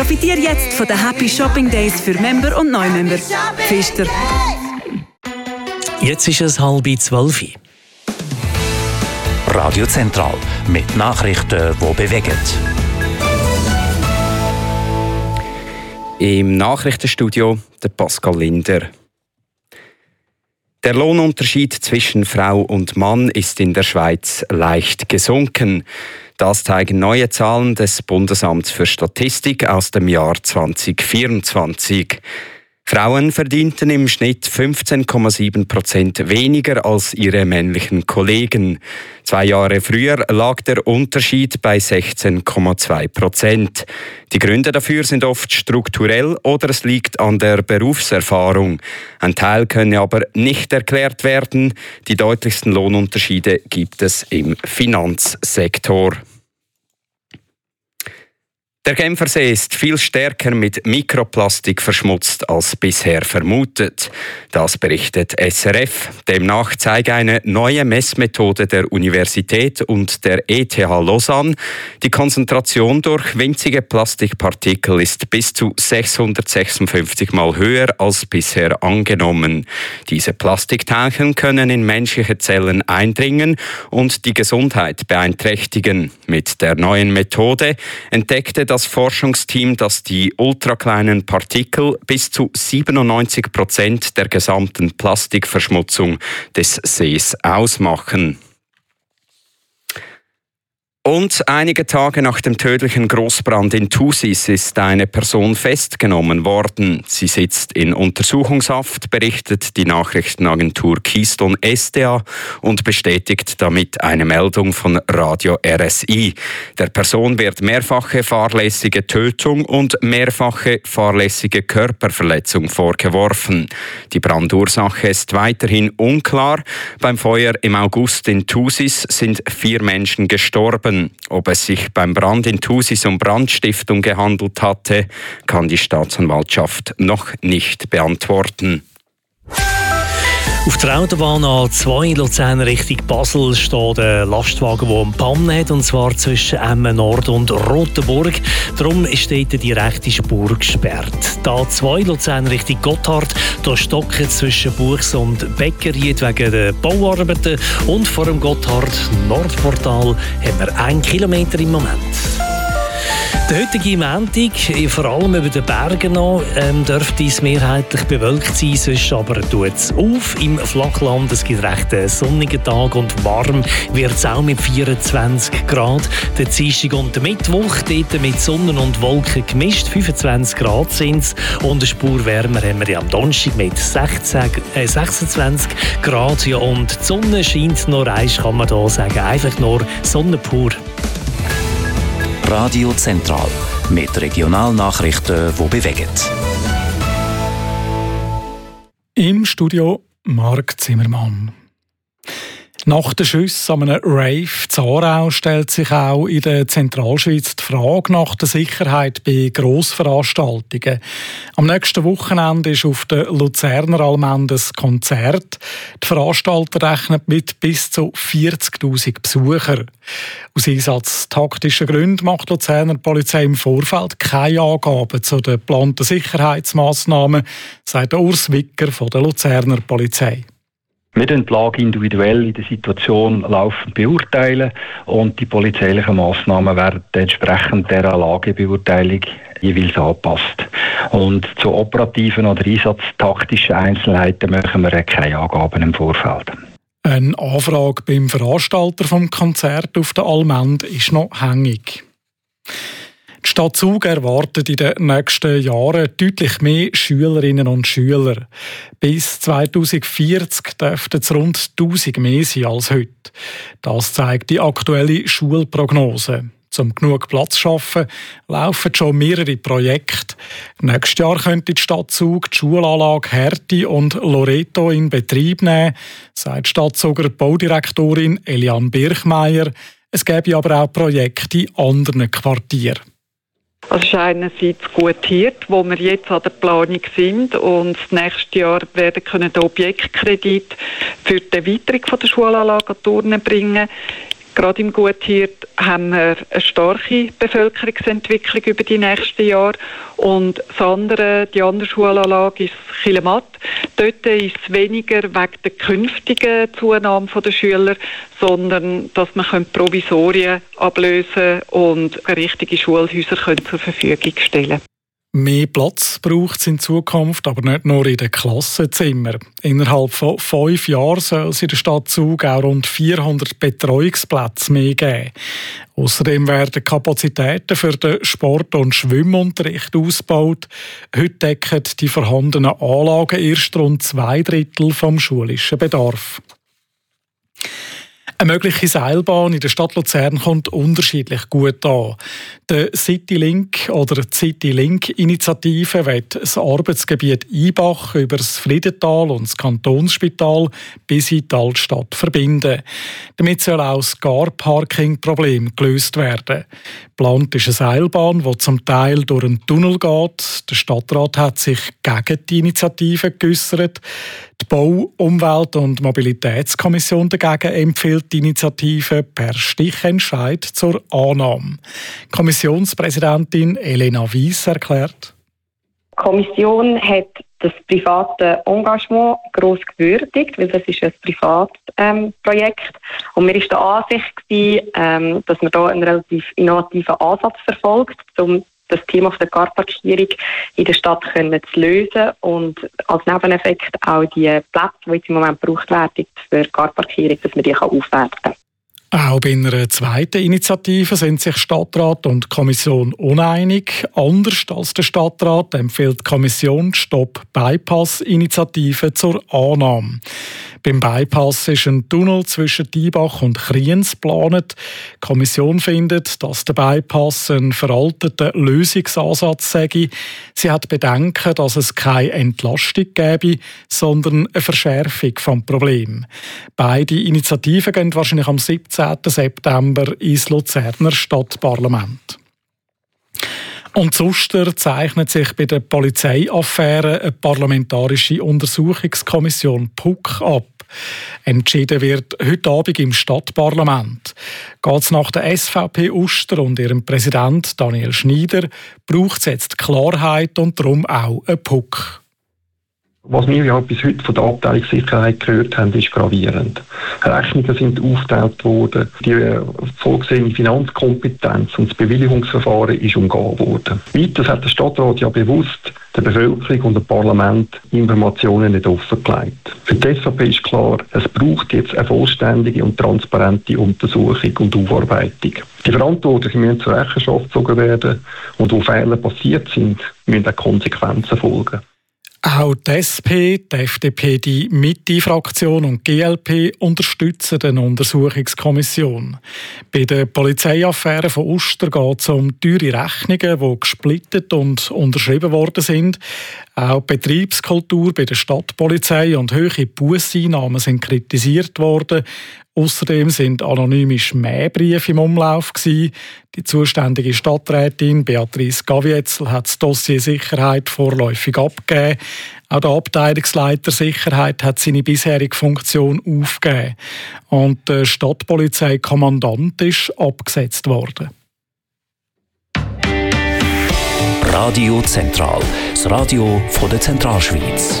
Profitiere jetzt von den Happy Shopping Days für Member und Neumember. Pfister. Jetzt ist es 11:30. Radio Zentral mit Nachrichten, die bewegen. Im Nachrichtenstudio der Pascal Linder. Der Lohnunterschied zwischen Frau und Mann ist in der Schweiz leicht gesunken. Das zeigen neue Zahlen des Bundesamts für Statistik aus dem Jahr 2024. Frauen verdienten im Schnitt 15,7% weniger als ihre männlichen Kollegen. 2 Jahre früher lag der Unterschied bei 16,2%. Die Gründe dafür sind oft strukturell oder es liegt an der Berufserfahrung. Ein Teil könne aber nicht erklärt werden. Die deutlichsten Lohnunterschiede gibt es im Finanzsektor. Der Genfersee ist viel stärker mit Mikroplastik verschmutzt als bisher vermutet. Das berichtet SRF. Demnach zeige eine neue Messmethode der Universität und der ETH Lausanne. Die Konzentration durch winzige Plastikpartikel ist bis zu 656 Mal höher als bisher angenommen. Diese Plastikteilchen können in menschliche Zellen eindringen und die Gesundheit beeinträchtigen. Mit der neuen Methode entdeckte das Forschungsteam, dass die ultrakleinen Partikel bis zu 97% der gesamten Plastikverschmutzung des Sees ausmachen. Und einige Tage nach dem tödlichen Grossbrand in Thusis ist eine Person festgenommen worden. Sie sitzt in Untersuchungshaft, berichtet die Nachrichtenagentur Keystone SDA und bestätigt damit eine Meldung von Radio RSI. Der Person wird mehrfache fahrlässige Tötung und mehrfache fahrlässige Körperverletzung vorgeworfen. Die Brandursache ist weiterhin unklar. Beim Feuer im August in Thusis sind 4 Menschen gestorben. Ob es sich beim Brand in Thusis um Brandstiftung gehandelt hatte, kann die Staatsanwaltschaft noch nicht beantworten. Auf der Autobahn A2 Luzern Richtung Basel steht ein Lastwagen, der eine Panne hat, und zwar zwischen Emmen Nord und Rotenburg. Darum ist dort die rechte Spur gesperrt. Die A2 Luzern Richtung Gotthard, da stocken zwischen Buchs und Beckeried wegen der Bauarbeiten, und vor dem Gotthard Nordportal haben wir 1 Kilometer im Moment. Der heutige Montag, vor allem über den Bergen noch, dürfte es mehrheitlich bewölkt sein, sonst aber tut es auf im Flachland. Es gibt recht einen sonnigen Tag und warm wird es auch mit 24 Grad. Der Dienstag und der Mittwoch, dort mit Sonne und Wolken gemischt, 25 Grad sind es. Und eine Spur wärmer haben wir ja am Donnerstag mit 26 Grad. Ja, und die Sonne scheint noch eins, kann man da sagen, einfach nur Sonne pur. Radio Zentral mit Regionalnachrichten, die bewegen. Im Studio Marc Zimmermann. Nach den Schüssen an einem Rave in Aarau stellt sich auch in der Zentralschweiz die Frage nach der Sicherheit bei Grossveranstaltungen. Am nächsten Wochenende ist auf der Luzerner Allmende ein Konzert. Die Veranstalter rechnen mit bis zu 40'000 Besuchern. Aus einsatztaktischen Gründen macht die Luzerner Polizei im Vorfeld keine Angaben zu den geplanten Sicherheitsmaßnahmen, sagt Urs Wicker von der Luzerner Polizei. Wir beurteilen die Lage individuell in der Situation laufend beurteilen und die polizeilichen Massnahmen werden entsprechend dieser Lagebeurteilung jeweils angepasst. Und zu operativen oder einsatztaktischen Einzelheiten machen wir keine Angaben im Vorfeld. Eine Anfrage beim Veranstalter vom Konzert auf der Allmende ist noch hängig. Die Stadt Zug erwartet in den nächsten Jahren deutlich mehr Schülerinnen und Schüler. Bis 2040 dürften es rund 1000 mehr sein als heute. Das zeigt die aktuelle Schulprognose. Um genug Platz zu schaffen, laufen schon mehrere Projekte. Nächstes Jahr könnte die Stadt Zug die Schulanlage Hertie und Loreto in Betrieb nehmen, sagt Stadtzuger Baudirektorin Eliane Birchmeier. Es gäbe aber auch Projekte in anderen Quartieren. Also es ist einerseits gut hier, wo wir jetzt an der Planung sind, und nächstes Jahr werden können den Objektkredit für die Erweiterung der Schulanlage an Turnen bringen. Gerade im Guthirt haben wir eine starke Bevölkerungsentwicklung über die nächsten Jahre. Und die andere Schulanlage ist Chilematt. Dort ist es weniger wegen der künftigen Zunahme der Schüler, sondern dass man Provisorien ablösen und richtige Schulhäuser zur Verfügung stellen können. Mehr Platz braucht es in Zukunft, aber nicht nur in den Klassenzimmern. Innerhalb von 5 Jahren soll es in der Stadt Zug auch rund 400 Betreuungsplätze mehr geben. Außerdem werden Kapazitäten für den Sport- und Schwimmunterricht ausgebaut. Heute decken die vorhandenen Anlagen erst rund 2/3 vom schulischen Bedarf. Eine mögliche Seilbahn in der Stadt Luzern kommt unterschiedlich gut an. Die Citylink oder Citylink-Initiative will das Arbeitsgebiet Ibach über das Friedental und das Kantonsspital bis in die Altstadt verbinden. Damit soll auch das Car-Parking-Problem gelöst werden. Geplant ist eine Seilbahn, die zum Teil durch einen Tunnel geht. Der Stadtrat hat sich gegen die Initiative geäussert. Die Bau-, Umwelt- und Mobilitätskommission dagegen empfiehlt die Initiative per Stichentscheid zur Annahme. Kommissionspräsidentin Elena Weiss erklärt: Die Kommission hat das private Engagement gross gewürdigt, weil das ist ein Privatprojekt. Und mir war der Ansicht, dass man da einen relativ innovativen Ansatz verfolgt, um das Thema der Carparkierung in der Stadt zu lösen und als Nebeneffekt auch die Plätze, die jetzt im Moment gebraucht werden für Carparkierung, dass man die aufwerten kann. Auch bei einer zweiten Initiative sind sich Stadtrat und Kommission uneinig. Anders als der Stadtrat empfiehlt die Kommission die Stop-Bypass-Initiative zur Annahme. Beim Bypass ist ein Tunnel zwischen Diebach und Kriens geplant. Die Kommission findet, dass der Bypass ein veralteter Lösungsansatz sei. Sie hat Bedenken, dass es keine Entlastung gäbe, sondern eine Verschärfung des Problems. Beide Initiativen gehen wahrscheinlich am 17. September ins Luzerner Stadtparlament. Und sonst zeichnet sich bei der Polizeiaffäre eine parlamentarische Untersuchungskommission PUK ab. Entschieden wird heute Abend im Stadtparlament. Geht es nach der SVP Uster und ihrem Präsident Daniel Schneider, braucht es jetzt Klarheit und darum auch ein PUK. Was wir ja bis heute von der Abteilung Sicherheit gehört haben, ist gravierend. Rechnungen sind aufgetaucht worden, die vorgesehene Finanzkompetenz und das Bewilligungsverfahren ist umgangen worden. Weiters hat der Stadtrat ja bewusst der Bevölkerung und dem Parlament Informationen nicht offengelegt. Für die SVP ist klar, es braucht jetzt eine vollständige und transparente Untersuchung und Aufarbeitung. Die Verantwortlichen müssen zur Rechenschaft gezogen werden und wo Fehler passiert sind, müssen auch Konsequenzen folgen. Auch die SP, die FDP, die Mitte-Fraktion und die GLP unterstützen die Untersuchungskommission. Bei der Polizeiaffäre von Uster geht es um teure Rechnungen, die gesplittet und unterschrieben worden sind. Auch die Betriebskultur bei der Stadtpolizei und hohe Busseinnahmen sind kritisiert worden. Außerdem sind anonyme Schmähbriefe im Umlauf gewesen. Die zuständige Stadträtin Beatrice Gavietzel hat das Dossier Sicherheit vorläufig abgegeben. Auch der Abteilungsleiter Sicherheit hat seine bisherige Funktion aufgegeben. Und der Stadtpolizeikommandant ist abgesetzt worden. Radio Zentral, das Radio von der Zentralschweiz.